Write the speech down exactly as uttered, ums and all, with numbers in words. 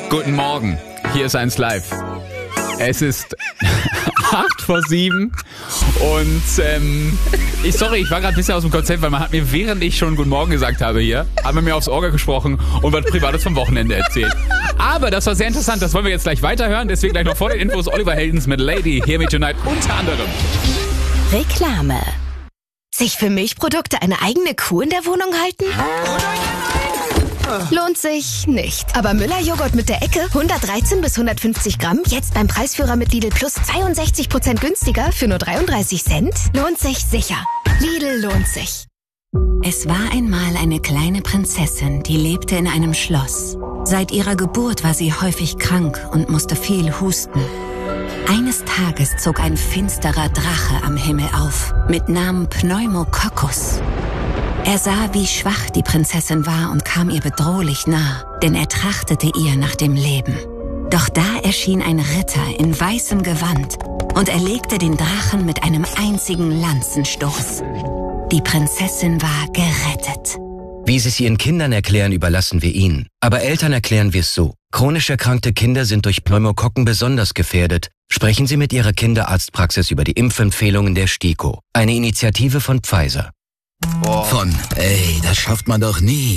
Guten Morgen, hier ist eins live. Es ist acht vor sieben und ähm, ich, sorry, ich war gerade ein bisschen aus dem Konzept, weil man hat mir, während ich schon Guten Morgen gesagt habe hier, hat man mir aufs Ohr gesprochen und was Privates vom Wochenende erzählt. Aber das war sehr interessant, das wollen wir jetzt gleich weiterhören, deswegen gleich noch vor den Infos Oliver Heldens mit Lady, Hear Me Tonight unter anderem. Reklame. Sich für Milchprodukte eine eigene Kuh in der Wohnung halten? Lohnt sich nicht. Aber Müller-Joghurt mit der Ecke, hundertdreizehn bis hundertfünfzig Gramm, jetzt beim Preisführer mit Lidl Plus zweiundsechzig Prozent günstiger für nur dreiunddreißig Cent? Lohnt sich sicher. Lidl lohnt sich. Es war einmal eine kleine Prinzessin, die lebte in einem Schloss. Seit ihrer Geburt war sie häufig krank und musste viel husten. Eines Tages zog ein finsterer Drache am Himmel auf, mit Namen Pneumococcus. Er sah, wie schwach die Prinzessin war und kam ihr bedrohlich nah, denn er trachtete ihr nach dem Leben. Doch da erschien ein Ritter in weißem Gewand und erlegte den Drachen mit einem einzigen Lanzenstoß. Die Prinzessin war gerettet. Wie Sie es Ihren Kindern erklären, überlassen wir Ihnen. Aber Eltern erklären wir es so. Chronisch erkrankte Kinder sind durch Pneumokokken besonders gefährdet. Sprechen Sie mit Ihrer Kinderarztpraxis über die Impfempfehlungen der STIKO, eine Initiative von Pfizer. Von, ey, das schafft man doch nie,